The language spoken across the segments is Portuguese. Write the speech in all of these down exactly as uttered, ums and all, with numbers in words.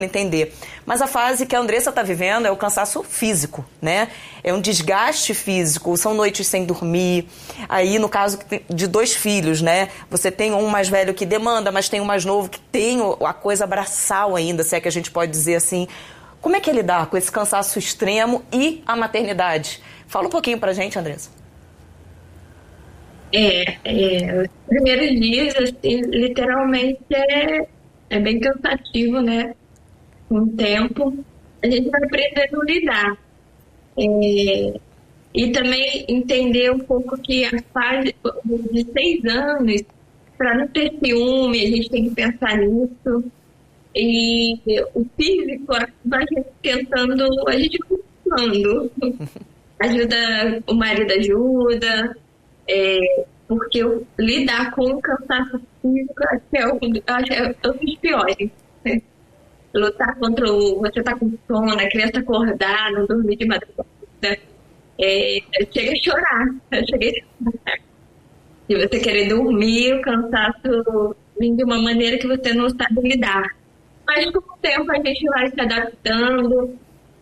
entender. Mas a fase que a Andressa está vivendo é o cansaço físico, né? É um desgaste físico, são noites sem dormir. Aí, no caso de dois filhos, né? Você tem um mais velho que demanda, mas tem um mais novo que tem a coisa braçal ainda, se é que a gente pode dizer assim. Como é que é lidar com esse cansaço extremo e a maternidade? Fala um pouquinho pra gente, Andressa. É, é, os primeiros dias, assim, literalmente é, é bem cansativo, né? Com o tempo, a gente vai aprendendo a lidar. É, e também entender um pouco que a fase de seis anos, para não ter ciúme, a gente tem que pensar nisso. E o físico, a gente tentando, a gente vai funcionando. Ajuda, o marido ajuda, é, porque eu, lidar com o cansaço físico acho que é um, acho, é um dos piores. Né? Lutar contra o... Você tá com sono, a criança acordar, não dormir de madrugada. É, chega a chorar. Chega a chorar. Se você querer dormir, o cansaço vem de uma maneira que você não sabe lidar. Mas com o tempo a gente vai se adaptando.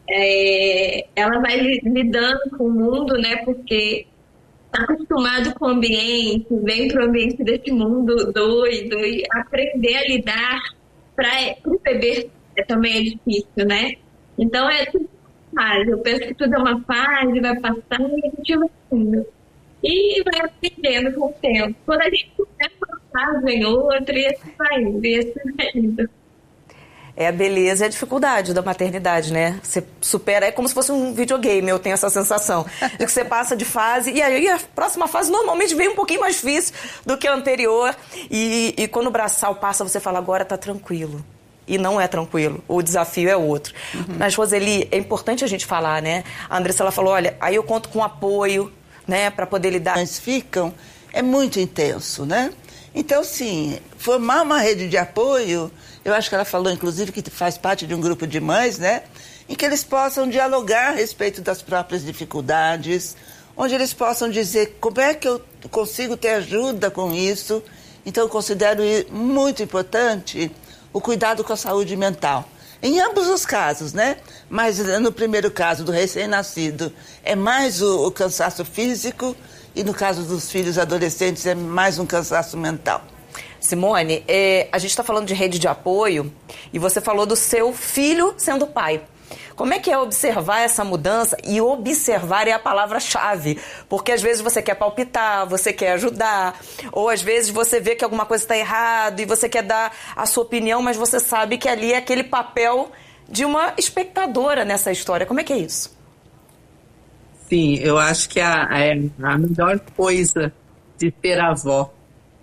É, ela vai lidando com o mundo, né? Porque está acostumado com o ambiente, vem para o ambiente desse mundo doido e aprender a lidar para o bebê também é difícil, né? Então é tudo uma fase. Eu penso que tudo é uma fase, vai passar e a gente vai indo. E vai aprendendo com o tempo. Quando a gente começa uma fase, vem outra e assim vai indo, e assim vai indo. É a beleza e a dificuldade da maternidade, né? Você supera, é como se fosse um videogame, eu tenho essa sensação. De que você passa de fase, e aí a próxima fase normalmente vem um pouquinho mais difícil do que a anterior. E, e quando o braçal passa, você fala, agora tá tranquilo. E não é tranquilo, o desafio é outro. Uhum. Mas, Roseli, é importante a gente falar, né? A Andressa, ela falou, olha, aí eu conto com apoio, né? Para poder lidar. Eles ficam, é muito intenso, né? Então, sim, formar uma rede de apoio, eu acho que ela falou, inclusive, que faz parte de um grupo de mães, né? Em que eles possam dialogar a respeito das próprias dificuldades, onde eles possam dizer como é que eu consigo ter ajuda com isso. Então, eu considero muito importante o cuidado com a saúde mental. Em ambos os casos, né? Mas no primeiro caso do recém-nascido é mais o, o cansaço físico e no caso dos filhos adolescentes é mais um cansaço mental. Simone, é, a gente está falando de rede de apoio e você falou do seu filho sendo pai. Como é que é observar essa mudança? E observar é a palavra-chave, porque às vezes você quer palpitar, você quer ajudar, ou às vezes você vê que alguma coisa está errada e você quer dar a sua opinião, mas você sabe que ali é aquele papel de uma espectadora nessa história. Como é que é isso? Sim, eu acho que a, a, a melhor coisa de ter avó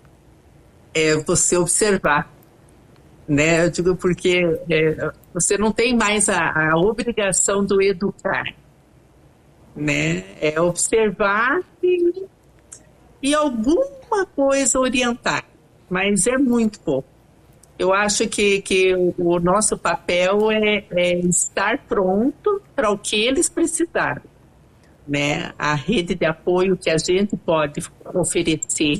é você observar, né? Eu digo porque é, você não tem mais a, a obrigação do educar, né? É observar e, e alguma coisa orientar, mas é muito pouco. Eu acho que, que o, o nosso papel é, é estar pronto para o que eles precisarem, né? A rede de apoio que a gente pode oferecer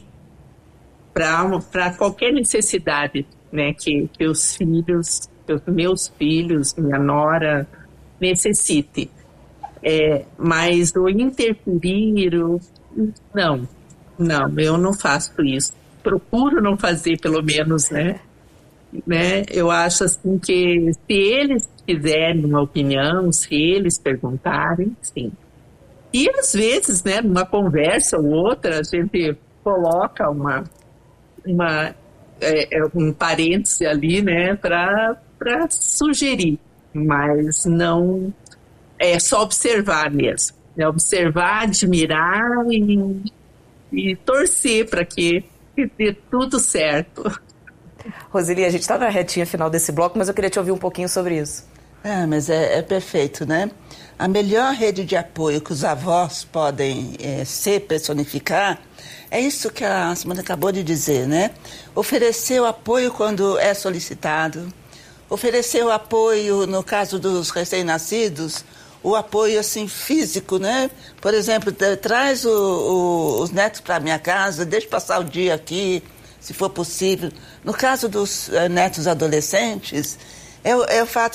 para qualquer necessidade, né, que, que os filhos, que os meus filhos, minha nora, necessitem. É, mas o interferir, o, não, não, eu não faço isso. Procuro não fazer, pelo menos, né? né? Eu acho assim que se eles quiserem uma opinião, se eles perguntarem, sim. E às vezes, né, numa conversa ou outra, a gente coloca uma uma, é, um parêntese ali, né, para sugerir, mas não é só observar mesmo, é observar, admirar e, e torcer para que, que dê tudo certo. Roseli, a gente está na retinha final desse bloco, mas eu queria te ouvir um pouquinho sobre isso. É, mas é, é perfeito, né? A melhor rede de apoio que os avós podem é, ser, personificar, é isso que a Simone acabou de dizer, né? Oferecer o apoio quando é solicitado, oferecer o apoio, no caso dos recém-nascidos, o apoio, assim, físico, né? Por exemplo, traz o, o, os netos para a minha casa, deixa passar o dia aqui, se for possível. No caso dos uh, netos adolescentes, é, é o fato